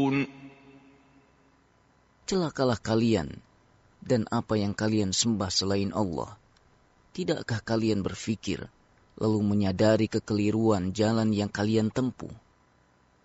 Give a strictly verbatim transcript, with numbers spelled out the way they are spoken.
Celakalah kalian dan apa yang kalian sembah selain Allah. Tidakkah kalian berfikir lalu menyadari kekeliruan jalan yang kalian tempuh?